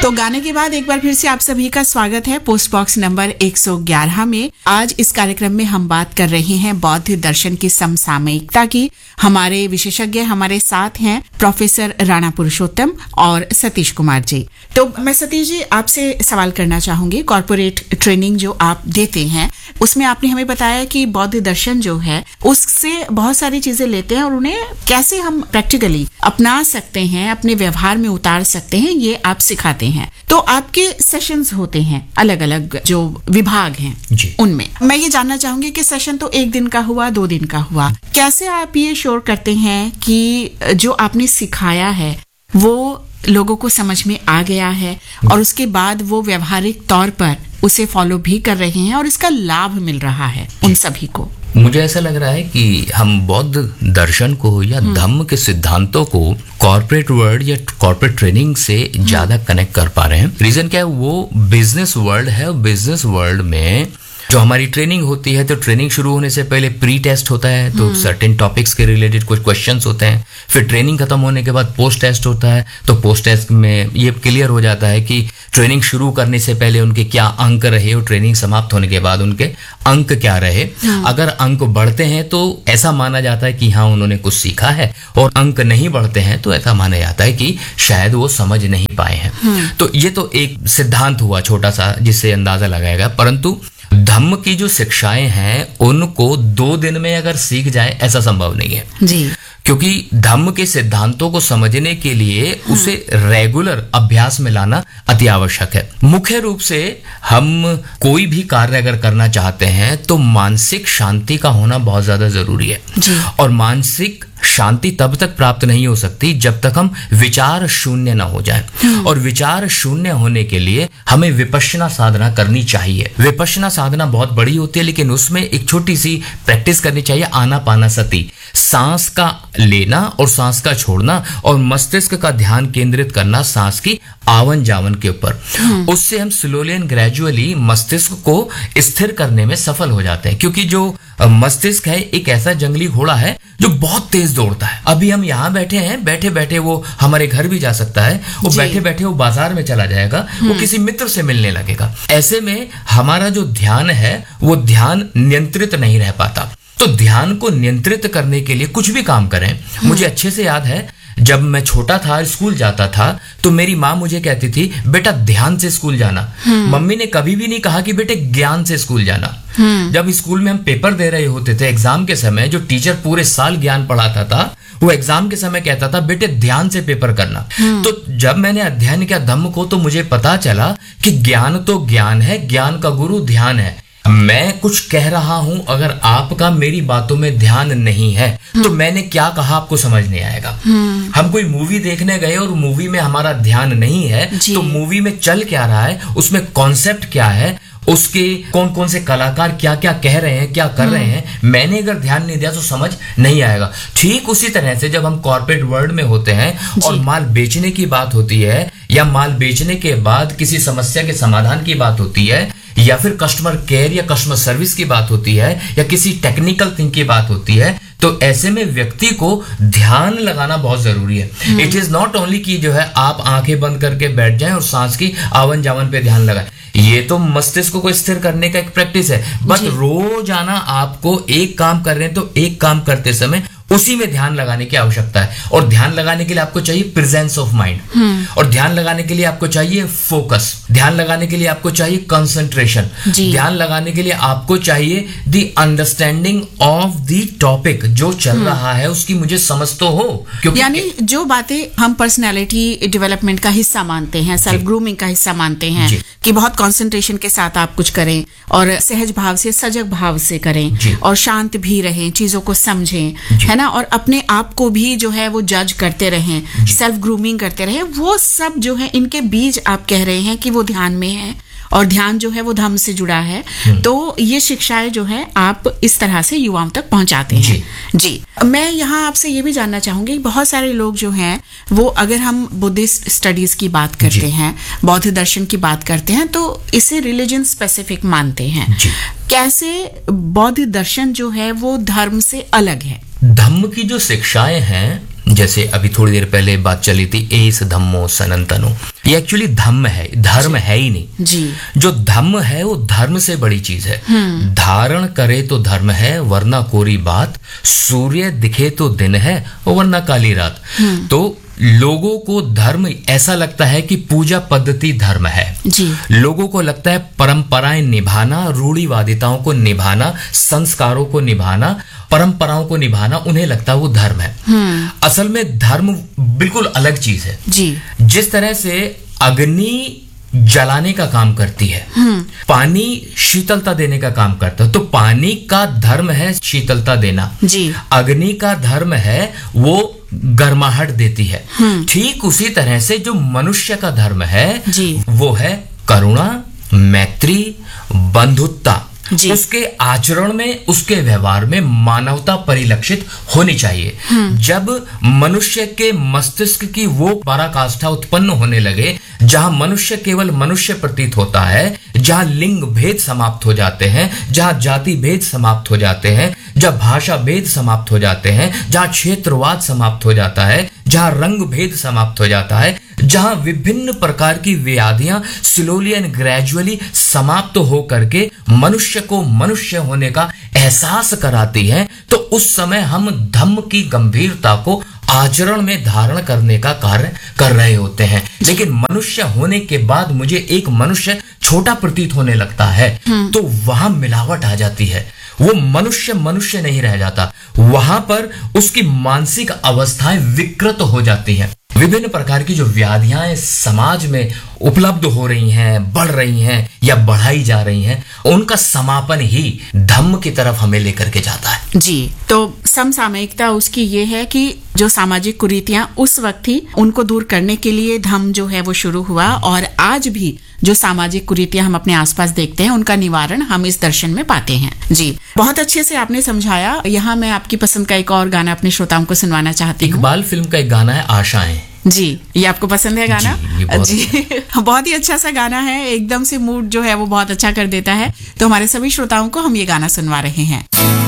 तो गाने के बाद एक बार फिर से आप सभी का स्वागत है पोस्ट बॉक्स नंबर 111 में। आज इस कार्यक्रम में हम बात कर रहे हैं बौद्ध दर्शन की समसामयिकता की। हमारे विशेषज्ञ हमारे साथ हैं प्रोफेसर राणा पुरुषोत्तम और सतीश कुमार जी। तो मैं सतीश जी आपसे सवाल करना चाहूंगी, कॉर्पोरेट ट्रेनिंग जो आप देते हैं उसमें आपने हमें बताया कि बौद्ध दर्शन जो है उससे बहुत सारी चीजें लेते हैं और उन्हें कैसे हम प्रैक्टिकली अपना सकते हैं, अपने व्यवहार में उतार सकते हैं, ये आप सिखाते हैं। तो आपके सेशंस होते हैं अलग अलग जो विभाग हैं जी। उनमें मैं ये जानना चाहूंगी कि सेशन तो 1 दिन का हुआ, 2 दिन का हुआ, कैसे आप ये श्योर करते हैं कि जो आपने सिखाया है वो लोगों को समझ में आ गया है और उसके बाद वो व्यवहारिक तौर पर उसे फॉलो भी कर रहे हैं और इसका लाभ मिल रहा है उन सभी को? मुझे ऐसा लग रहा है कि हम बौद्ध दर्शन को या धम्म के सिद्धांतों को कॉर्पोरेट वर्ल्ड या कॉर्पोरेट ट्रेनिंग से ज्यादा कनेक्ट कर पा रहे हैं। रीजन क्या है, वो बिजनेस वर्ल्ड है। बिजनेस वर्ल्ड में जो हमारी ट्रेनिंग होती है, तो ट्रेनिंग शुरू होने से पहले प्री टेस्ट होता है, तो सर्टेन टॉपिक्स के रिलेटेड कुछ क्वेश्चंस होते हैं। फिर ट्रेनिंग खत्म होने के बाद पोस्ट टेस्ट होता है, तो पोस्ट टेस्ट में ये क्लियर हो जाता है कि ट्रेनिंग शुरू करने से पहले उनके क्या अंक रहे और ट्रेनिंग समाप्त होने के बाद उनके अंक क्या रहे। अगर अंक बढ़ते हैं तो ऐसा माना जाता है कि हाँ उन्होंने कुछ सीखा है, और अंक नहीं बढ़ते हैं तो ऐसा माना जाता है कि शायद वो समझ नहीं पाए हैं। तो ये तो एक सिद्धांत हुआ छोटा सा जिससे अंदाजा लगाएगा। परंतु धम्म की जो शिक्षाएं हैं उनको 2 दिन में अगर सीख जाए ऐसा संभव नहीं है जी, क्योंकि धम्म के सिद्धांतों को समझने के लिए उसे रेगुलर अभ्यास में लाना अति आवश्यक है। मुख्य रूप से हम कोई भी कार्य अगर करना चाहते हैं तो मानसिक शांति का होना बहुत ज्यादा जरूरी है जी। और मानसिक शांति तब तक प्राप्त नहीं हो सकती जब तक हम विचार शून्य ना हो जाए। और विचार शून्य होने के लिए हमें विपश्यना साधना करनी चाहिए। विपश्यना साधना बहुत बड़ी होती है, लेकिन उसमें एक छोटी सी प्रैक्टिस करनी चाहिए, आनापानसति। सांस का लेना और सांस का छोड़ना और मस्तिष्क का ध्यान केंद्रित करना सांस की आवन जावन के ऊपर। उससे हम स्लोली एंड ग्रेजुअली मस्तिष्क को स्थिर करने में सफल हो जाते हैं, क्योंकि जो मस्तिष्क है एक ऐसा जंगली घोड़ा है जो बहुत तेज दौड़ता है। अभी हम यहाँ बैठे हैं, बैठे बैठे वो हमारे घर भी जा सकता है, वो बैठे बैठे वो बाजार में चला जाएगा, वो किसी मित्र से मिलने लगेगा। ऐसे में हमारा जो ध्यान है वो ध्यान नियंत्रित नहीं रह पाता। तो ध्यान को नियंत्रित करने के लिए कुछ भी काम करें। मुझे अच्छे से याद है जब मैं छोटा था, स्कूल जाता था, तो मेरी माँ मुझे कहती थी बेटा ध्यान से स्कूल जाना। मम्मी ने कभी भी नहीं कहा कि बेटे ज्ञान से स्कूल जाना। जब स्कूल में हम पेपर दे रहे होते थे एग्जाम के समय, जो टीचर पूरे साल ज्ञान पढ़ाता था वो एग्जाम के समय कहता था बेटे ध्यान से पेपर करना। तो जब मैंने अध्ययन किया धम्म को तो मुझे पता चला कि ज्ञान तो ज्ञान है, ज्ञान का गुरु ध्यान है। मैं कुछ कह रहा हूं, अगर आपका मेरी बातों में ध्यान नहीं है तो मैंने क्या कहा आपको समझ नहीं आएगा। हम कोई मूवी देखने गए और मूवी में हमारा ध्यान नहीं है तो मूवी में चल क्या रहा है, उसमें कॉन्सेप्ट क्या है, उसके कौन कौन से कलाकार क्या क्या कह रहे हैं, क्या कर रहे हैं, मैंने अगर ध्यान नहीं दिया तो समझ नहीं आएगा। ठीक उसी तरह से जब हम कॉर्पोरेट वर्ल्ड में होते हैं और माल बेचने की बात होती है, या माल बेचने के बाद किसी समस्या के समाधान की बात होती है, या फिर कस्टमर केयर या कस्टमर सर्विस की बात होती है, या किसी टेक्निकल थिंग की बात होती है, तो ऐसे में व्यक्ति को ध्यान लगाना बहुत जरूरी है। इट इज नॉट ओनली कि जो है आप आंखें बंद करके बैठ जाएं और सांस की आवन जावन पे ध्यान लगाएं। ये तो मस्तिष्क को स्थिर करने का एक प्रैक्टिस है, बट रोजाना आपको एक काम कर रहे हैं तो एक काम करते समय उसी में ध्यान लगाने की आवश्यकता है। और ध्यान लगाने के लिए आपको चाहिए प्रेजेंस ऑफ माइंड, और ध्यान लगाने के लिए आपको चाहिए फोकस, ध्यान लगाने के लिए आपको चाहिए कंसंट्रेशन, ध्यान लगाने के लिए आपको चाहिए the understanding of the topic. जो चल रहा है उसकी मुझे समझ तो हो, क्योंकि यानी जो बातें हम पर्सनालिटी डेवलपमेंट का हिस्सा मानते हैं, सेल्फ ग्रूमिंग का हिस्सा मानते हैं कि बहुत कंसंट्रेशन के साथ आप कुछ करें और सहज भाव से, सजग भाव से करें और शांत भी रहें, चीजों को समझें, है ना, और अपने आप को भी जो है वो जज करते रहें, सेल्फ ग्रूमिंग करते रहें, वो सब जो है इनके बीज आप कह रहे हैं कि वो ध्यान में है और ध्यान जो है वो धम्म से जुड़ा है। तो ये शिक्षाएं जो है आप इस तरह से युवाओं तक पहुंचाते हैं। जी, मैं यहाँ आपसे ये भी जानना चाहूंगी, बहुत सारे लोग जो हैं वो अगर हम बुद्धिस्ट स्टडीज की बात करते हैं, बौद्ध दर्शन की बात करते हैं, तो इसे रिलीजन स्पेसिफिक मानते हैं। कैसे बौद्ध दर्शन जो है वो धर्म से अलग है? धम्म की जो शिक्षाएं हैं जैसे अभी थोड़ी देर पहले बात चली थी एस धम्मो सनातनो, ये एक्चुअली धम्म है, धर्म है ही नहीं जी। जो धम्म है वो धर्म से बड़ी चीज है। धारण करे तो धर्म है वरना कोरी बात, सूर्य दिखे तो दिन है वरना काली रात। तो लोगों को धर्म ऐसा लगता है कि पूजा पद्धति धर्म है जी। लोगों को लगता है परंपराएं निभाना, रूढ़िवादिताओं को निभाना, संस्कारों को निभाना, परंपराओं को निभाना, उन्हें लगता है वो धर्म है। असल में धर्म बिल्कुल अलग चीज है जी। जिस तरह से अग्नि जलाने का काम करती है, पानी शीतलता देने का काम करता है, तो पानी का धर्म है शीतलता देना जी। अग्नि का धर्म है वो गर्माहट देती है। ठीक उसी तरह से जो मनुष्य का धर्म है जी। वो है करुणा, मैत्री, बंधुत्ता। जी। उसके आचरण में, उसके व्यवहार में मानवता परिलक्षित होनी चाहिए। जब मनुष्य के मस्तिष्क की वो पराकाष्ठा उत्पन्न होने लगे जहां मनुष्य केवल मनुष्य प्रतीत होता है, जहां लिंग भेद समाप्त हो जाते हैं, जहां जाति भेद समाप्त हो जाते हैं, जहां भाषा भेद समाप्त हो जाते हैं, जहां क्षेत्रवाद समाप्त हो जाता है, जहां रंग भेद समाप्त हो जाता है, जहां विभिन्न प्रकार की व्याधियां स्लोली एंड ग्रेजुअली समाप्त हो करके मनुष्य को मनुष्य होने का एहसास कराती है, तो उस समय हम धम्म की गंभीरता को आचरण में धारण करने का कार्य कर रहे होते हैं। लेकिन मनुष्य होने के बाद मुझे एक मनुष्य छोटा प्रतीत होने लगता है, तो वहां मिलावट आ जाती है। वो मनुष्य मनुष्य नहीं रह जाता, वहां पर उसकी मानसिक अवस्थाएं विकृत हो जाती हैं। विभिन्न प्रकार की जो व्याधियां समाज में उपलब्ध हो रही हैं, बढ़ रही हैं या बढ़ाई जा रही हैं, उनका समापन ही धम्म की तरफ हमें लेकर के जाता है जी। तो समसामयिकता उसकी ये है कि जो सामाजिक कुरीतियां उस वक्त थी उनको दूर करने के लिए धम्म जो है वो शुरू हुआ, और आज भी जो सामाजिक कुरीतियां हम अपने आसपास देखते हैं उनका निवारण हम इस दर्शन में पाते हैं। जी, बहुत अच्छे से आपने समझाया। यहाँ मैं आपकी पसंद का एक और गाना अपने श्रोताओं को सुनवाना चाहती हूँ। इकबाल फिल्म का एक गाना है आशाएं। जी, ये आपको पसंद है गाना? जी, बहुत ही अच्छा सा गाना है, एकदम से मूड जो है वो बहुत अच्छा कर देता है। तो हमारे सभी श्रोताओं को हम ये गाना सुनवा रहे हैं।